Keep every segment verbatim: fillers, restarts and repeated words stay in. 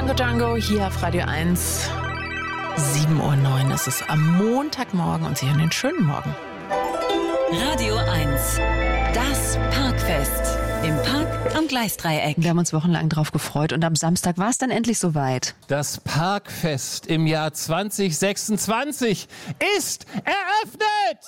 Django Django hier auf Radio eins. sieben Uhr neun ist es am Montagmorgen und Sie hören den schönen Morgen. Radio eins, das Parkfest im Park am Gleisdreieck. Wir haben uns wochenlang drauf gefreut und am Samstag war es dann endlich soweit. Das Parkfest im Jahr zwanzig sechsundzwanzig ist eröffnet!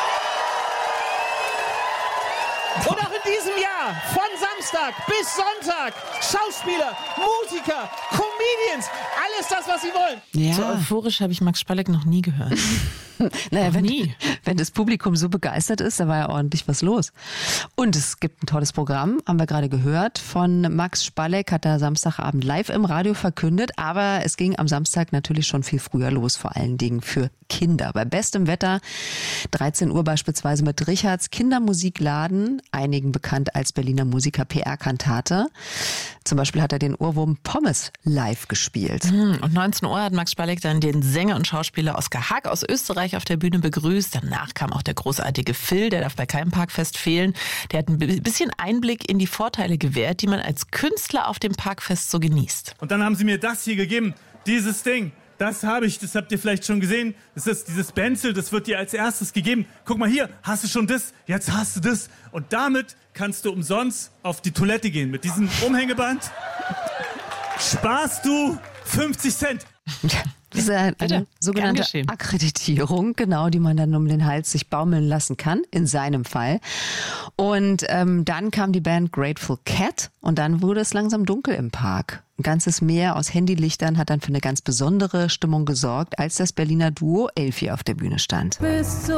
Und auch in diesem Jahr, von Samstag bis Sonntag, Schauspieler, Musiker, Comedians, alles das, was sie wollen. Ja. So euphorisch habe ich Max Spalleck noch nie gehört. Naja, wenn, nie. wenn das Publikum so begeistert ist, da war ja ordentlich was los. Und es gibt ein tolles Programm, haben wir gerade gehört, von Max Spalleck, hat er Samstagabend live im Radio verkündet, aber es ging am Samstag natürlich schon viel früher los, vor allen Dingen für Kinder. Bei bestem Wetter, dreizehn Uhr beispielsweise mit Richards Kindermusikladen, einigen bekannt als Berliner Musiker P R-Kantate. Zum Beispiel hat er den Ohrwurm Pommes live gespielt. Und neunzehn Uhr hat Max Spalleck dann den Sänger und Schauspieler Oskar Hack aus Österreich auf der Bühne begrüßt. Danach kam auch der großartige Phil, der darf bei keinem Parkfest fehlen. Der hat ein bisschen Einblick in die Vorteile gewährt, die man als Künstler auf dem Parkfest so genießt. Und dann haben sie mir das hier gegeben, dieses Ding. Das habe ich, das habt ihr vielleicht schon gesehen. Das ist dieses Benzel, das wird dir als erstes gegeben. Guck mal hier, hast du schon das? Jetzt hast du das. Und damit kannst du umsonst auf die Toilette gehen. Mit diesem Umhängeband sparst du fünfzig Cent. Das ist eine, eine sogenannte Akkreditierung, genau, die man dann um den Hals sich baumeln lassen kann, in seinem Fall. Und ähm, dann kam die Band Grateful Cat und dann wurde es langsam dunkel im Park. Ein ganzes Meer aus Handylichtern hat dann für eine ganz besondere Stimmung gesorgt, als das Berliner Duo Elfi auf der Bühne stand. Bis